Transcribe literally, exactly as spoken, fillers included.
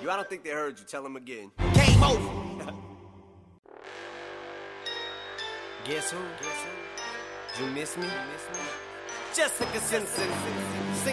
you. I don't think they heard you. Tell them again. Game over. Guess who? Guess who? You miss me? You miss me? Jessica Simpson.